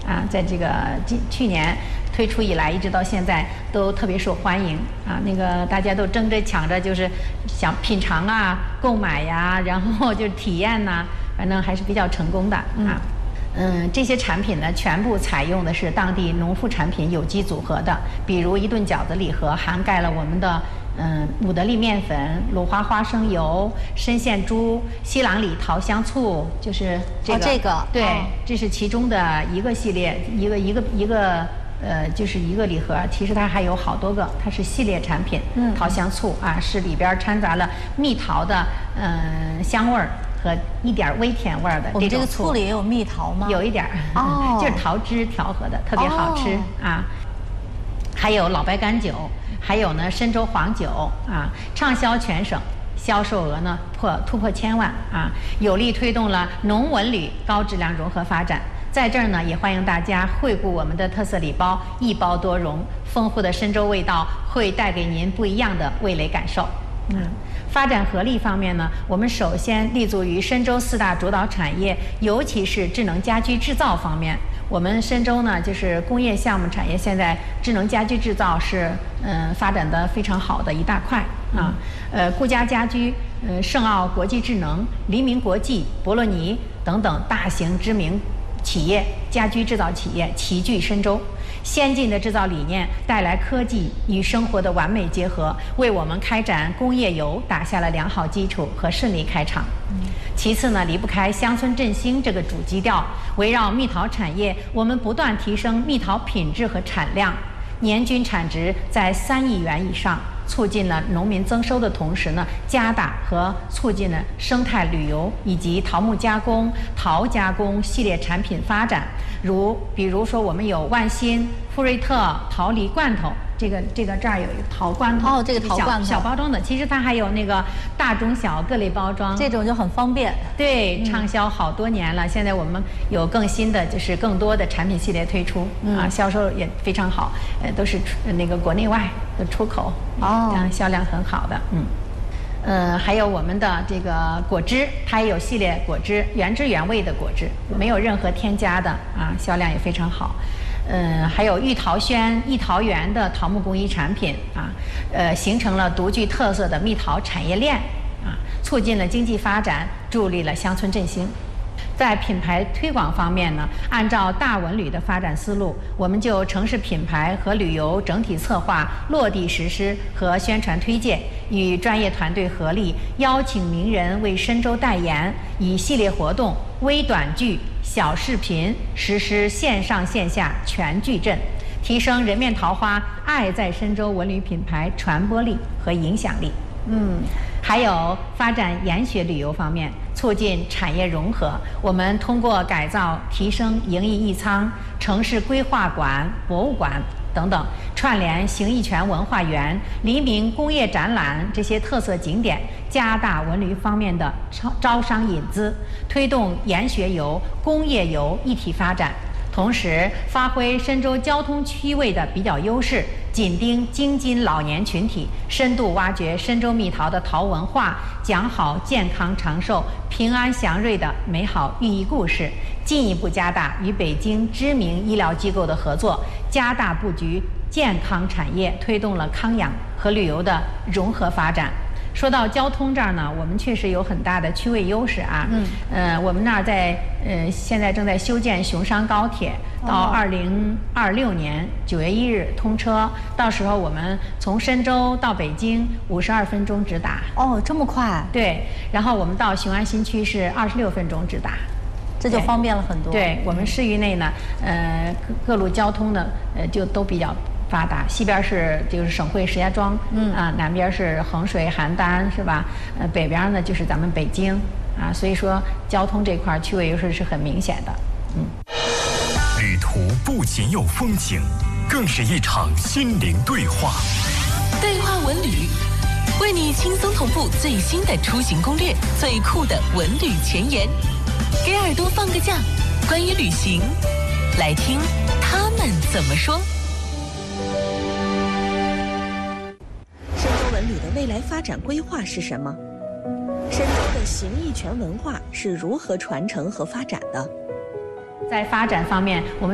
啊，在这个去年推出以来，一直到现在都特别受欢迎啊。那个大家都争着抢着，就是想品尝啊、购买呀，然后就是体验呐，反正还是比较成功的啊。这些产品呢，全部采用的是当地农副产品有机组合的，比如一顿饺子礼盒涵盖了我们的姆德利面粉、鲁华花生油、深线猪、西朗里桃香醋，就是这个。对，这是其中的一个系列，一个就是一个礼盒。其实它还有好多个，它是系列产品。桃香醋啊，是里边掺杂了蜜桃的香味儿和一点微甜味儿的这种醋。 我们这个醋里也有蜜桃吗？ 有一点儿，就是桃汁调和的，特别好吃啊。还有老白干酒，还有呢深州黄酒啊，畅销全省，销售额呢突破1000万啊，有力推动了农文旅高质量融合发展。在这儿呢，也欢迎大家惠顾我们的特色礼包，一包多荣，丰富的深州味道会带给您不一样的味蕾感受。发展合力方面呢，我们首先立足于深州4大主导产业，尤其是智能家居制造方面。我们深州呢，就是工业项目产业，现在智能家居制造是发展的非常好的一大块啊。顾家家居、盛奥国际智能、黎明国际、博洛尼等等大型知名企业家居制造企业齐聚深州。先进的制造理念带来科技与生活的完美结合，为我们开展工业游打下了良好基础和顺利开场。其次呢，离不开乡村振兴这个主基调，围绕蜜桃产业，我们不断提升蜜桃品质和产量，年均产值在3亿元以上，促进了农民增收的同时呢，加大和促进了生态旅游以及桃木加工、桃加工系列产品发展。比如说，我们有万新、富瑞特桃梨罐头，这个这儿有一个桃罐头， 这个桃罐头小包装的，其实它还有那个大中小各类包装， 这种就很方便。 对，畅销好多年了。现在我们有更新的，就是更多的产品系列推出啊，销售也非常好，都是那个国内外的出口，销量很好的。还有我们的这个果汁，它也有系列果汁，原汁原味的果汁，没有任何添加的啊，销量也非常好。还有玉桃轩、益桃园的桃木工艺产品啊，形成了独具特色的蜜桃产业链啊，促进了经济发展，助力了乡村振兴。在品牌推广方面呢，按照大文旅的发展思路，我们就城市品牌和旅游整体策划、落地实施和宣传推荐，与专业团队合力，邀请名人为深州代言，以系列活动、微短剧、小视频实施线上线下全矩阵，提升人面桃花爱在深州文旅品牌传播力和影响力。还有发展研学旅游方面，促进产业融合。我们通过改造、提升营艺艺仓、城市规划馆、博物馆等等，串联形意泉文化园、黎明工业展览这些特色景点，加大文旅方面的招商引资，推动研学游、工业游一体发展。同时，发挥深州交通区位的比较优势，紧盯京津老年群体，深度挖掘深州蜜桃的桃文化，讲好健康长寿、平安祥瑞的美好寓意故事，进一步加大与北京知名医疗机构的合作，加大布局健康产业，推动了康养和旅游的融合发展。说到交通这儿呢，我们确实有很大的区位优势啊。我们那儿现在正在修建雄商高铁，到2026年9月1日通车，到时候我们从深州到北京52分钟直达。 这么快？ 对，然后我们到雄安新区是26分钟直达。 这就方便了很多。 对，我们市域内呢，各路交通呢，就都比较发达。西边就是省会石家庄，南边是衡水、邯郸，是吧？北边呢就是咱们北京啊，所以说交通这块区位优势是很明显的。 旅途不仅有风景，更是一场心灵对话。 对话文旅，为你轻松同步最新的出行攻略，最酷的文旅前沿，给耳朵放个假，关于旅行，来听他们怎么说。 深州文旅的未来发展规划是什么？深州的形意泉文化是如何传承和发展的？ 在发展方面，我们